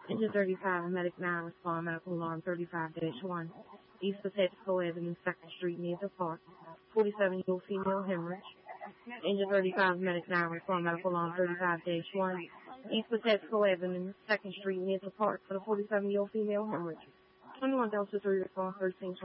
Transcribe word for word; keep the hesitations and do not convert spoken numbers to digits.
Engine thirty-five, Medic nine, respond medical alarm thirty-five dash one. East Pacifico Avenue, second Street, near the park. forty-seven-year-old female hemorrhage. Engine thirty-five, Medic nine, respond medical alarm thirty-five dash one. East Pacifico Avenue, second Street, near the park, for the forty-seven-year-old female hemorrhage. twenty-one Delta three, respond thirteen.